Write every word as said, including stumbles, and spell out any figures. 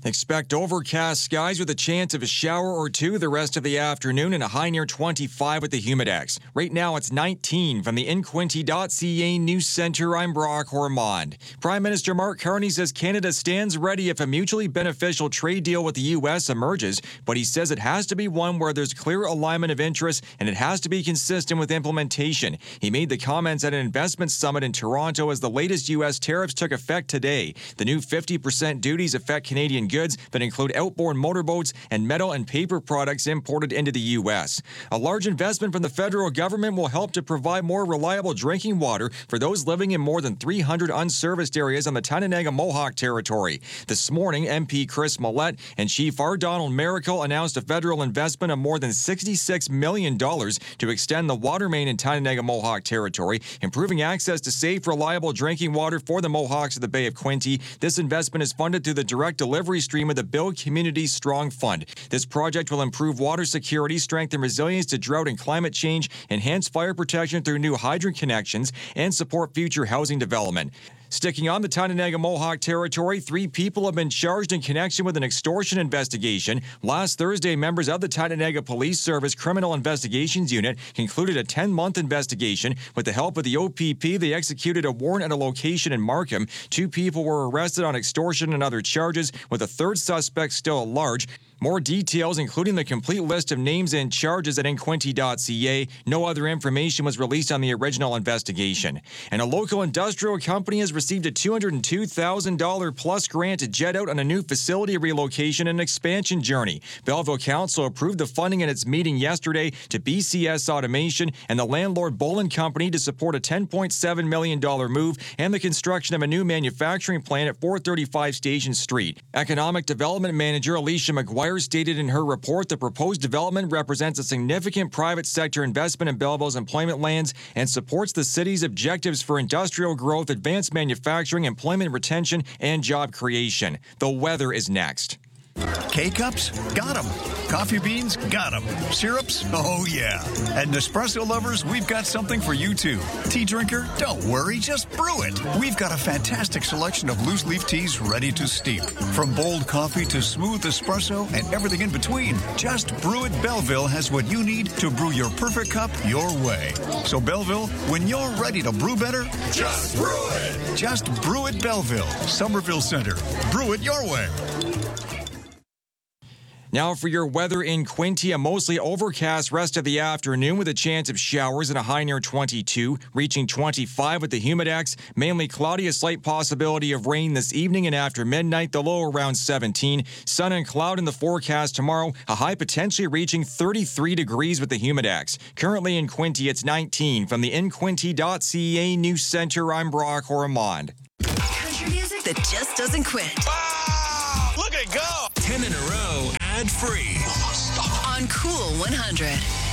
Expect overcast skies with a chance of a shower or two the rest of the afternoon and a high near twenty-five with the Humidex. Right now it's nineteen. From the in quinte dot c a News Center, I'm Brock Ormond. Prime Minister Mark Carney says Canada stands ready if a mutually beneficial trade deal with the U S emerges, but he says it has to be one where there's clear alignment of interests and it has to be consistent with implementation. He made the comments at an investment summit in Toronto as the latest U S tariffs took effect today. The new fifty percent duties affect Canadian goods that include outboard motorboats and metal and paper products imported into the U S. A large investment from the federal government will help to provide more reliable drinking water for those living in more than three hundred unserviced areas on the Tyendinaga-Mohawk territory. This morning, M P Chris Millett and Chief R. Donald Miracle announced a federal investment of more than sixty-six million dollars to extend the water main in Tyendinaga-Mohawk territory, improving access to safe, reliable drinking water for the Mohawks of the Bay of Quinte. This investment is funded through the direct delivery stream of the Build Communities Strong Fund. This project will improve water security, strengthen resilience to drought and climate change, enhance fire protection through new hydrant connections, and support future housing development. Sticking on the Tyendinaga-Mohawk territory, three people have been charged in connection with an extortion investigation. Last Thursday, members of the Tyendinaga Police Service Criminal Investigations Unit concluded a ten-month investigation. With the help of the O P P, they executed a warrant at a location in Markham. Two people were arrested on extortion and other charges, with a third suspect still at large. More details, including the complete list of names and charges at in quinte dot c a. No other information was released on the original investigation. And a local industrial company has received a two hundred two thousand dollars plus grant to jet out on a new facility relocation and expansion journey. Belleville Council approved the funding at its meeting yesterday to B C S Automation and the landlord Bolin Company to support a ten point seven million dollars move and the construction of a new manufacturing plant at four thirty-five Station Street. Economic Development Manager Alicia McGuire stated in her report the proposed development represents a significant private sector investment in Belleville's employment lands and supports the city's objectives for industrial growth, advanced manufacturing, employment retention, and job creation. The weather is next. K-Cups? Got 'em. Coffee beans? Got 'em. Syrups? Oh, yeah. And Nespresso lovers, we've got something for you, too. Tea drinker? Don't worry, just brew it. We've got a fantastic selection of loose-leaf teas ready to steep. From bold coffee to smooth espresso and everything in between, Just Brew It Belleville has what you need to brew your perfect cup your way. So, Belleville, when you're ready to brew better, just brew it. Just Brew It Belleville, Somerville Center. Brew it your way. Now for your weather in Quinte, a mostly overcast rest of the afternoon with a chance of showers and a high near twenty-two, reaching twenty-five with the Humidex. Mainly cloudy, a slight possibility of rain this evening and after midnight, the low around seventeen. Sun and cloud in the forecast tomorrow, a high potentially reaching thirty-three degrees with the Humidex. Currently in Quinte, it's nineteen. From the in quinte dot c a News Center, I'm Brock Ormond. Country music that just doesn't quit. Wow! Look at it go! Ten in a row, ad-free. On Cool one hundred.